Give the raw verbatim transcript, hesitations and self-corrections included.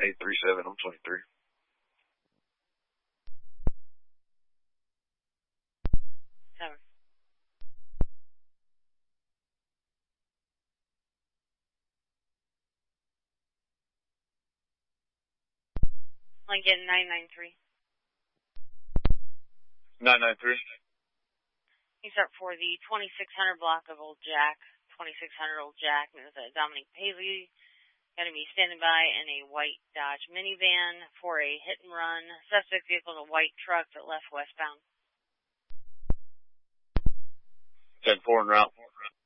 eight three seven, I'm twenty-three. Seven. Lincoln nine nine three. nine nine three. He's up for the twenty-six hundred block of Old Jack. twenty-six hundred Old Jack with uh, Dominic Paley. Going to be standing by in a white Dodge minivan for a hit and run. Suspect vehicle is a white truck that left westbound. ten four en route.